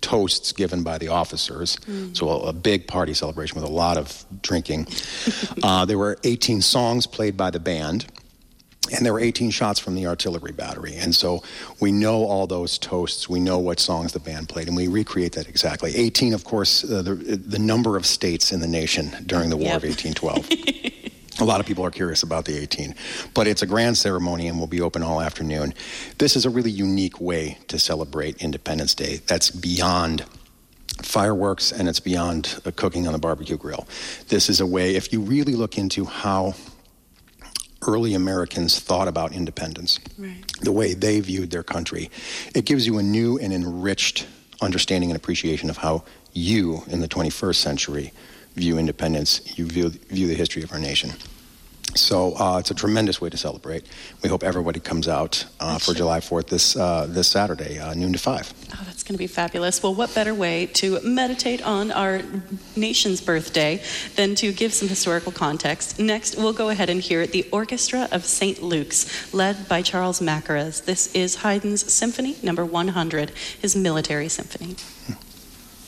toasts given by the officers. So a big party celebration with a lot of drinking. There were 18 songs played by the band. And there were 18 shots from the artillery battery. And so we know all those toasts. We know what songs the band played, and we recreate that exactly. 18, of course, the number of states in the nation during the War of 1812. A lot of people are curious about the 18. But it's a grand ceremony and will be open all afternoon. This is a really unique way to celebrate Independence Day. That's beyond fireworks, and it's beyond cooking on the barbecue grill. This is a way, if you really look into how early Americans thought about independence, the way they viewed their country, it gives you a new and enriched understanding and appreciation of how you, in the 21st century, view independence, you view the history of our nation. So it's a tremendous way to celebrate. We hope everybody comes out for July 4th this Saturday, noon to 5. Oh, that's going to be fabulous. Well, what better way to meditate on our nation's birthday than to give some historical context? Next, we'll go ahead and hear the Orchestra of St. Luke's, led by Charles Macaras. This is Haydn's Symphony No. 100, his military symphony.